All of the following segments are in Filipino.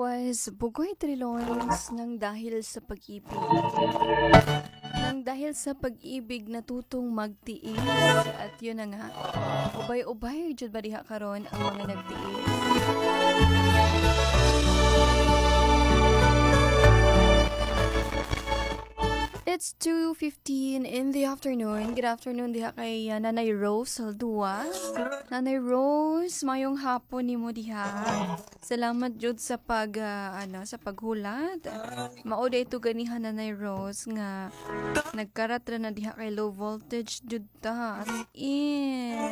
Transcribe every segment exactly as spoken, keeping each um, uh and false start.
was Bugoy Trilons nang dahil sa pag-ibig. Nang dahil sa pag-ibig natutong magtiis. At yun na nga, ubay-ubay jud ba diha karon ang mga nagtiis. It's two fifteen in the afternoon. Good afternoon diha kay uh, Nanay Rose Saldua. Nanay Rose, mayong hapon nimo diha. Salamat jud sa pag uh, ano sa paghulat. Mao day ito ganihan Nanay Rose nga nagkarat ra na diha kay low voltage jud ta. As in.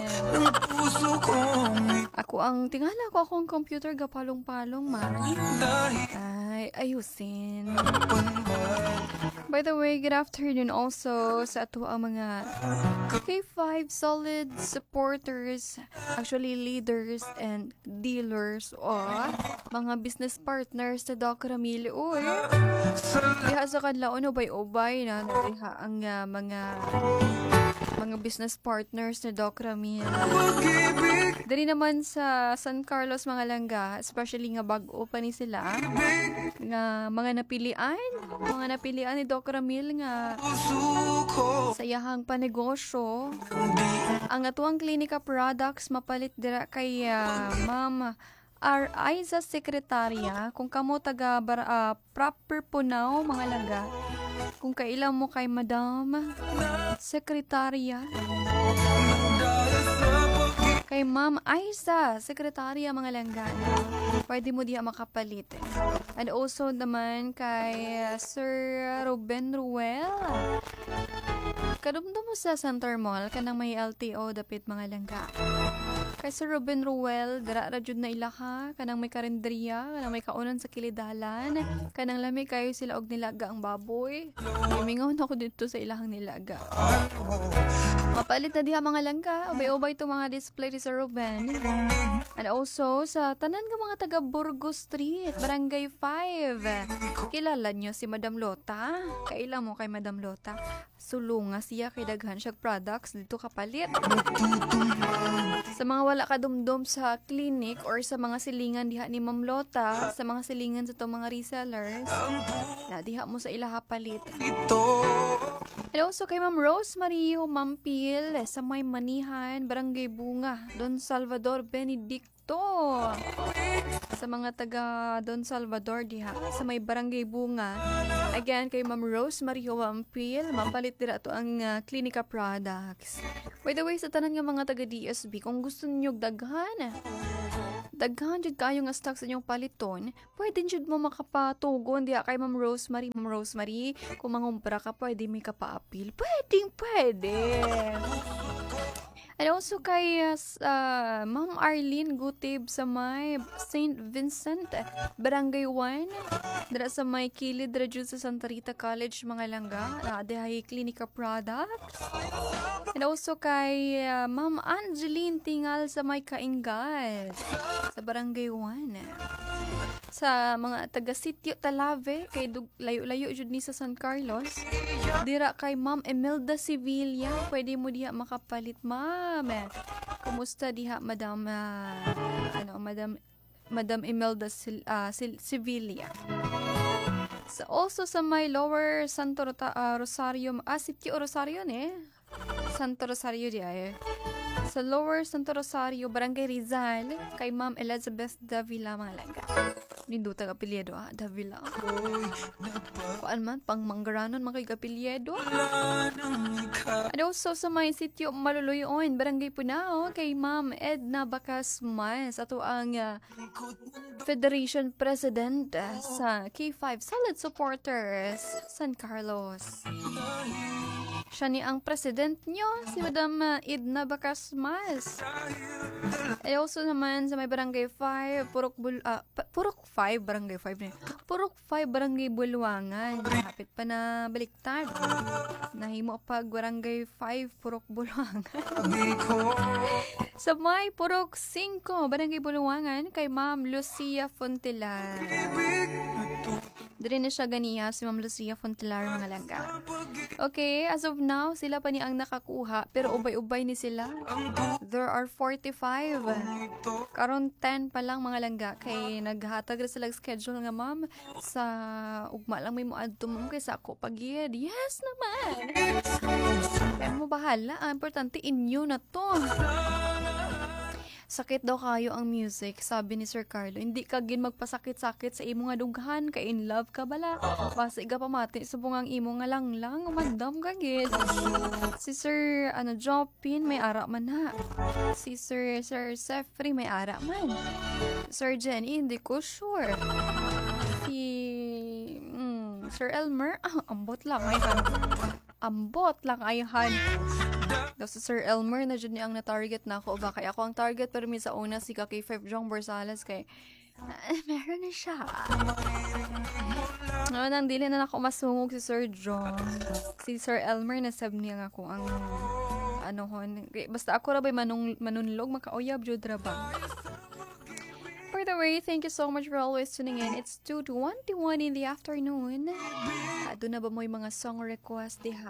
Ako ang tingala ko akong computer gapalong-palong man. Ay, ayusin. By the way, good afternoon also sa ato ang mga K five solid supporters, actually leaders and dealers o mga business partners sa Doc Ramil. Uy, diha sa kanlaon ubay-ubay na diha ang uh, mga mga business partners ni Doc Ramil. Dari naman sa San Carlos mga langga, especially nga bag-o pa ni sila, nga mga napilian, mga napilian ni Doc Ramil nga sayahang panegosyo. Ang atuang klinika products mapalit dira kay uh, Ma'am R. Aiza Sekretarya, kung kamo taga bar, uh, proper punaw mga langga, kung kailan mo kay Madam Sekretarya, kay Ma'am Aiza Sekretarya mga langga, pwede mo diha makapalit. And also naman kay uh, Sir Ruben Ruel, kadumdum mo sa Center Mall kanang may L T O dapit mga langga. Kay Sir Ruben Ruel, dara ra jud na ilaha, kanang may karenderiya, kanang may kaunan sa kilidalan, kanang lami kayo sila og nilaga ang baboy. Mingaw na ako dito sa ilahang nilaga. Mapalit na diha mga langga, ubay-ubay to mga display ni Sir Ruben. And also sa tanan nga mga taga Burgos Street, Barangay five. Kilala nyo si Madam Lota? Kaila mo kay Madam Lota? Sulunga siya kay daghan siyang products dito kapalit. Sa mga wala ka dumdum sa clinic or sa mga silingan diha ni Ma'am Lota, sa mga silingan sa itong mga resellers, na diha mo sa ilaha palit. And also kay Ma'am Rosemary Humampil sa may Manihan, Barangay Bunga, Don Salvador Benedicto. Sa mga taga Don Salvador diha sa may Barangay Bunga, again kay Ma'am Rosemary Humampil, mapalit dira to ang uh, klinika products. By the way, sa tanan nga mga taga D S B, kung gusto niyo daghan daghan jud kayo nga stock sa inyong paliton, pwede jud mo makapatugon diha kay Ma'am Rosemary. Ma'am Rosemary, kung mangumpra ka, pwede may kapaapil. Pwedeng pwede. And also kay uh, Ma'am Arlene Gutib sa may Saint Vincent, Barangay one, dira sa may kilid dira jud sa Santa Rita College mga langga, na dihay klinika products. And also kay uh, Ma'am Angeline Tingal sa may Kaingal sa Barangay one. Sa mga taga Sitio Talave, kay dug, layo-layo jud ni sa San Carlos, dira kay Ma'am Imelda Sevilla, pwede mo diha makapalit, ma'am. Kumusta diha, Madam uh, ano, Madam Madam Imelda Sil, uh, Sil, Sevilla. So also sa may Lower Santo Rota, uh, Rosario, ah, Sitio Rosario ne? Santo Rosario diha eh. Sa Lower Santo Rosario, Barangay Rizal, kay Ma'am Elizabeth Davila mga langga. Ninduta kapilyedo ah, Davila. Paan man, pang manggaranon mga kapilyedo. And also sa may sitio Maluluyon, Barangay Punao, kay Ma'am Edna Bacas Mas, ato ang uh, Federation President uh, sa K five Solid Supporters, San Carlos. Siya ni ang president nyo, si Madam uh, Edna Bacas Mas. And also naman sa may Barangay five, Purok Bul uh, Purok five, Barangay five na. Purok five, Barangay Bulwangan. Hapit pa na baliktad. Nahimo pag Barangay five, Purok Bulwangan. Sa may Purok five, Barangay Bulwangan, kay Ma'am Lucia Fontelar. Diri na siya ganiya si Ma'am Lucia Fontelar mga langga. Okay, as of now, sila pa ni ang nakakuha, pero ubay-ubay ni sila. There are forty-five. Karon ten pa lang mga langga, kay naghatag na sila schedule nga ma'am, sa ugma lang may muadto ma'am, kay sa ako pagiyad. Yes naman! Kaya mo bahala, ang importante inyo na to. Sakit daw kayo ang music, sabi ni Sir Carlo. Hindi ka gin magpasakit-sakit sa imo nga dughan, kay in love ka bala. Basi ka pamati sa bungang imo nga lang lang, madam ka gid. Si Sir ano Jopin may ara man ha. Si Sir Sir Sefri may ara man. Sir Jenny hindi ko sure. Si mm, Sir Elmer, ah, ambot lang ay han. Ambot lang ay han. Daw si Sir Elmer na dyan niya ang na-target na ako. Ba, kaya ako ang target pero may sa una si Kaki Five Jong Borsales kay uh, meron na siya. No, nang dili na ako masungog si Sir John. Si Sir Elmer na sab niya nga ako ang ano hon. Basta ako ra bay manung manunlog makauyab jud ra ba. For the way, thank you so much for always tuning in. It's two twenty-one in the afternoon. Uh, doon na ba mo yung mga song request diha?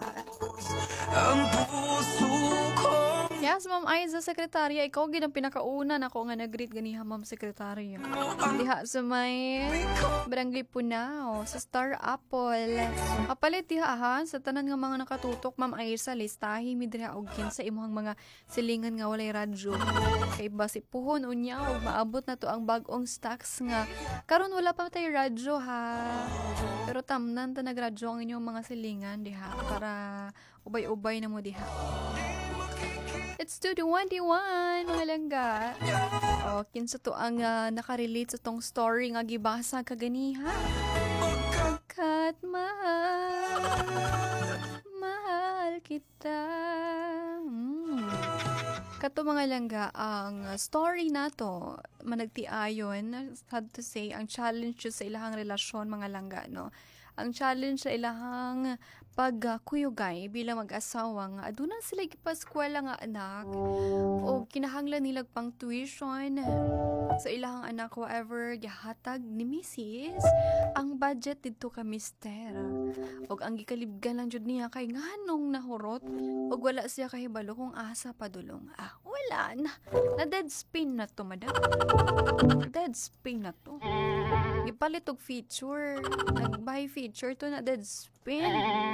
Yes, Ma'am Aiza, sekretarya. Ikaw ginang pinakauna na ako nga nag-greet ganiha, Ma'am Sekretarya. Diha sa may Barangay Punao, sa Star Apple. Kapalit diha ha, sa tanan nga mga nakatutok, Ma'am Aiza, listahi mi diha og kinsa imuhang mga silingan nga walay radyo. Kay basi puhon unya og maabot na to ang bag-ong stocks nga. Karon wala pa tay radyo ha. Pero tamnan ta nagradyo ang inyong mga silingan diha para ubay-ubay na mo diha. It's two twenty-one, mga langga. O, kinsa to ang uh, nakarelate sa tong story nga gibasa kaganiha. Pagkat mahal, mahal kita. Hmm. Kato mga langga, ang story na to, managtiayon, sad to say, ang challenge sa ilahang relasyon, mga langga, no? Ang challenge sa ilahang pagkuyugay bilang mag-asawa nga aduna sila gipaskwela nga anak o kinahanglan nila pang tuition sa ilahang anak however gihatag ni Missus ang budget didto ka mister og ang gikalibgan lang jud niya kay nganong nahurot og wala siya kahibalo kung asa padulong. Ah, wala na. Na dead spin na to, madam. Dead spin na to. Gipalit og feature. Nag-buy feature to na dead spin.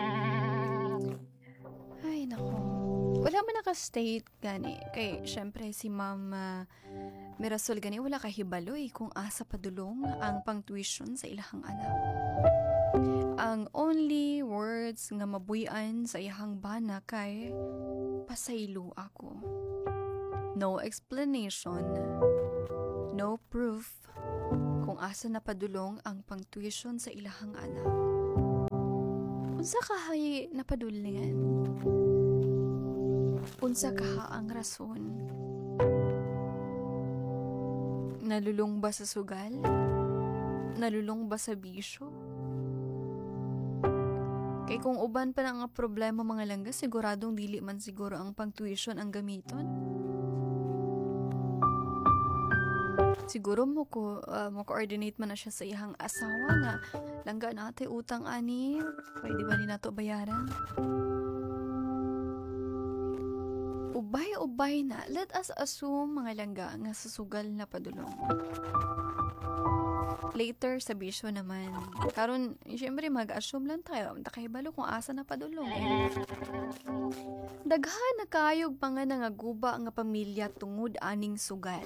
Ay, nako. Wala man naka-state gani. Kay, syempre, si Ma'am uh, Mirasol gani, wala kahibaloy kung asa padulong ang pang-tuition sa ilahang anak. Ang only words nga mabuyan sa iyahang bana kay pasaylo ako. No explanation. No proof kung asa na padulong ang pang-tuition sa ilahang anak. Unsa kahay napadulingan? Unsa kaha ang rason? Nalulong ba sa sugal? Nalulong ba sa bisyo? Kay kung uban pa na nga problema mga langga, siguradong dili man siguro ang pang-tuition ang gamiton. Siguro mo ko uh, mo coordinate man na siya sa iyang asawa na langga natin utang ani, pwede ba ni nato bayaran? Ubay-ubay na, let us assume mga langga nga susugal na padulong. Later sa bisyo naman. Karon, syempre mag-assume lang tayo. Nakahibalo kung asa na padulong. Eh. Daghan na kayog pa nga nangaguba nga pamilya tungod aning sugal.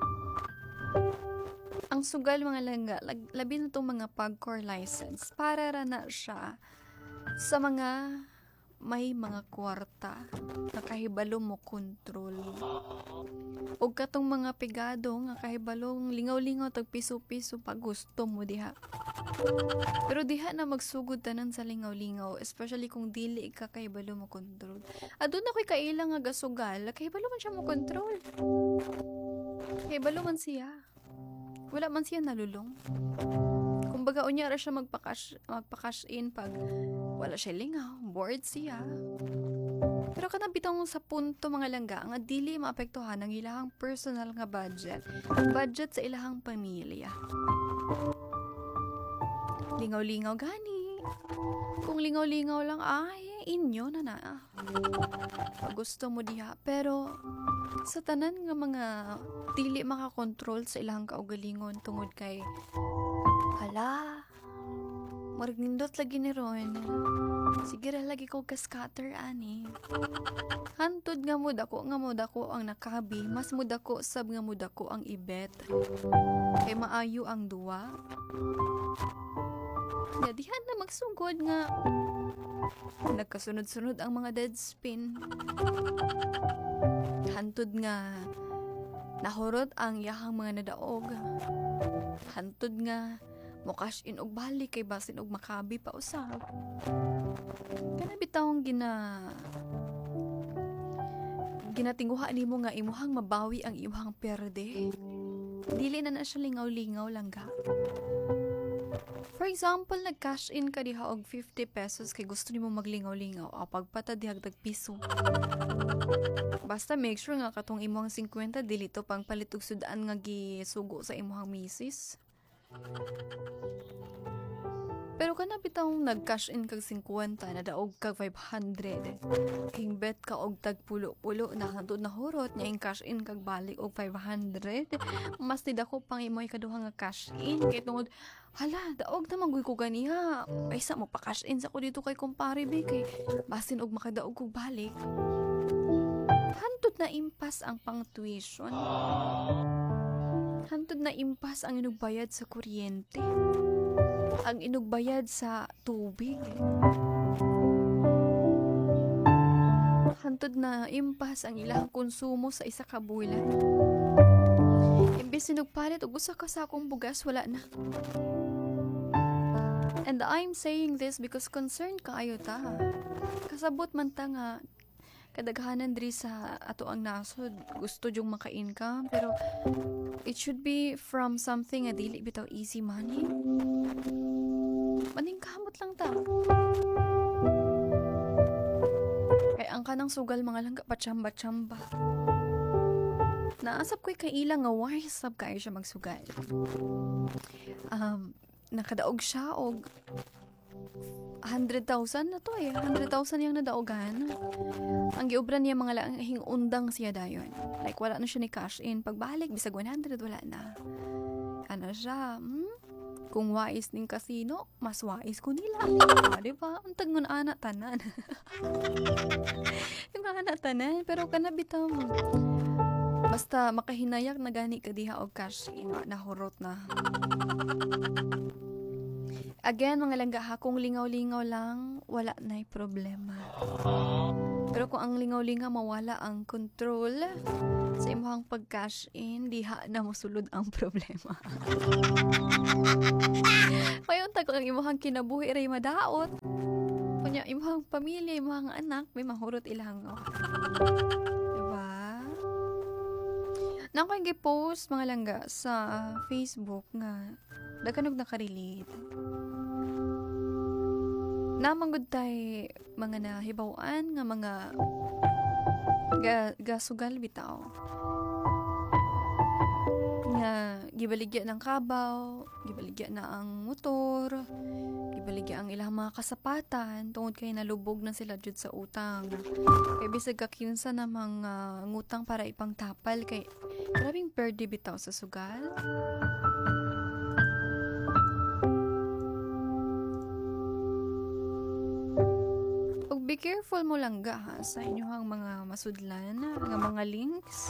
Ang sugal mga langga, labi na itong mga pagcor license para ra na siya sa mga may mga kwarta na kahibalo mo kontrol. O katong mga pigado nga kahibalong lingaw-lingaw tag piso-piso pag gusto mo diha. Pero diha na magsugod tanan sa lingaw-lingaw, especially kung dili ka kahibalo mo kontrol. Adun ako'y kailang nga gasugal, kahibalo man siya mo kontrol. Kahibalo man siya. Wala man siya nalulong. Kumbaga, unya ra siya magpa-cash, magpa-cash in pag wala siya lingaw, bored siya. Pero kanang bitong sa punto mga langga, nga dili maapektuhan ang ilahang personal nga budget, ang budget sa ilahang pamilya. Lingaw-lingaw gani. Kung lingaw-lingaw lang ay inyo na na. Pag gusto mo diha, pero sa tanan nga mga dili makakontrol sa ilang kaugalingon tungod kay hala, marag nindot lagi ni Ron. Sige ra lagi ko ka-scatter ani. Hantod nga mo dako nga mo dako ang nakabi, mas mo dako sab nga mo dako ang ibet. Kay maayo ang duwa. Ya dihan na magsugod nga nagkasunod-sunod ang mga dead spin. Hantod nga nahurot ang yahang mga nadaog. Hantod nga mo cash in og balik kay basin og makabi pa usab. Kana bitawng gina ginatinguha nimo nga imuhang mabawi ang imong perde. Dili na na siya lingaw-lingaw lang ga. For example, nag-cash in ka diha og fifty pesos kay gusto nimo maglingaw-lingaw o pagpata diha tag piso. Basta make sure nga katong imong fifty dili to pang palit og sudan nga gisugo sa imong misis. Pero kana bitang nag-cash in kag fifty na daog kag five hundred. King bet ka og tag pulo-pulo na hantod na hurot nya ing cash in kag balik og five hundred. Mas nid ako pang imoy kaduha nga cash in kay tungod hala daog na manggoy ko ganiha. Aysa mo pa cash in sa ko dito kay kumpare be kay basin og makadaog kog balik. Hantod na impas ang pang tuition. Hantod na impas ang inugbayad sa kuryente. Ang inugbayad sa tubig. Hantod na impas ang ilang konsumo sa isa ka bulan. Imbes sinugpalit og usa ka sakong bugas wala na. And I'm saying this because concerned kaayo ta. Kasabot man ta nga kadaghanan diri sa ato ang nasod gusto jung maka-income pero it should be from something nga dili bitaw easy money. Maning kamot lang ta. Kay ang kanang sugal mga langga patsamba-tsamba. Naasap ko'y kailang nga wise sab kayo siya magsugal. Um, nakadaog siya og one hundred thousand na to eh. one hundred thousand yung nadaogan. Ang giobra niya mga lahing undang siya dayon. Like wala na siya ni cash in. Pagbalik, bisag one hundred wala na. Ano siya? Hmm? Kung wais ning casino, mas wais ko nila. Ah, diba? Untag ngun anak tanan. Yung anak tanan. Pero kanabitaw mo. Basta makahinayak na gani ka diha og cash in. Nahurot na. Again, mga langga ha, kung lingaw-lingaw lang, wala na'y problema. Pero kung ang lingaw-lingaw mawala ang control sa imong pag-cash in, diha na mosulod ang problema. Mayon ta kung ang imong kinabuhi ray madaot. Kunya imong pamilya, imong anak, may mahurot ilang. Oh. Diba? Nang ko'y gi-post mga langga sa Facebook nga daghanog nakarelate. Namanggod tay mga nahibawan nga mga ga, gasugal bitaw. Nga gibaligya ng kabaw, gibaligya na ang motor, gibaligya ang ilang mga kasapatan tungod kay nalubog na sila jud sa utang. Kay bisag ka kinsa na mga ngutang para ipangtapal kay grabing perde bitaw sa sugal. Be careful mo lang ga ha, sa inyong mga masudlan, nga mga links.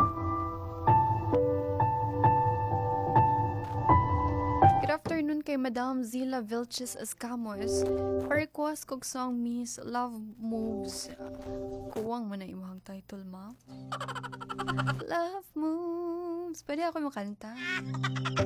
Good afternoon kay Madam Zila Vilches Escamos. Pa-request kog song Miss Love Moves. Kuwang man na imong title, ma. Love Moves. Pwede ako makanta.